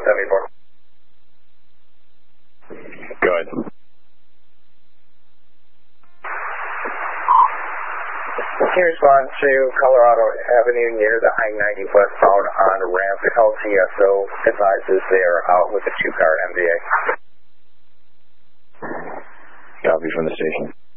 174. Go ahead. Can you respond to Colorado Avenue near the I-90 westbound on ramp? LTSO advises they are out with a 2-car MVA. Copy from the station.